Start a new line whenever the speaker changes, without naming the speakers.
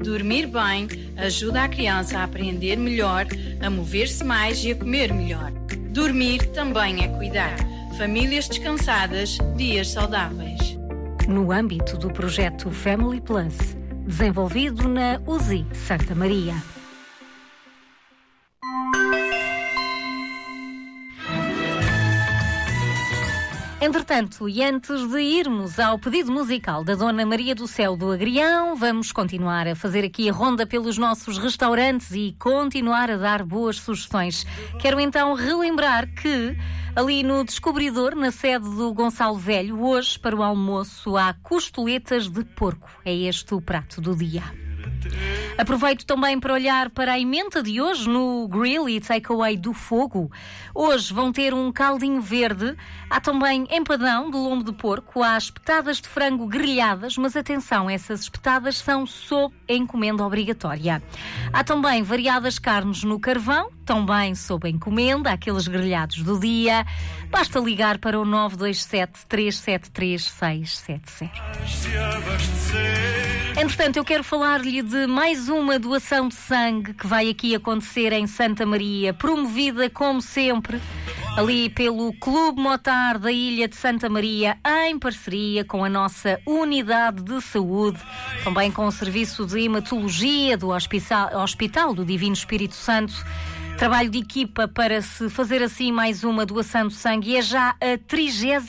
Dormir bem ajuda a criança a aprender melhor, a mover-se mais e a comer melhor. Dormir também é cuidar. Famílias descansadas, dias saudáveis.
No âmbito do projeto Family Plus, desenvolvido na USI Santa Maria. Entretanto, e antes de irmos ao pedido musical da Dona Maria do Céu do Agrião, vamos continuar a fazer aqui a ronda pelos nossos restaurantes e continuar a dar boas sugestões. Quero então relembrar que ali no Descobridor, na sede do Gonçalo Velho, hoje para o almoço há costeletas de porco. É este o prato do dia. Aproveito também para olhar para a emenda de hoje no Grill e Takeaway do Fogo. Hoje vão ter um caldinho verde, há também empadão de lombo de porco, há espetadas de frango grelhadas, mas atenção, essas espetadas são sob encomenda obrigatória. Há também variadas carnes no carvão, também sob encomenda, aqueles grelhados do dia. Basta ligar para o 927 373 670. Entretanto, eu quero falar-lhe de mais uma doação de sangue que vai aqui acontecer em Santa Maria, promovida, como sempre, ali pelo Clube Motar da Ilha de Santa Maria, em parceria com a nossa Unidade de Saúde, também com o Serviço de Hematologia do Hospital do Divino Espírito Santo. Trabalho de equipa para se fazer assim mais uma doação de sangue e é já a 30ª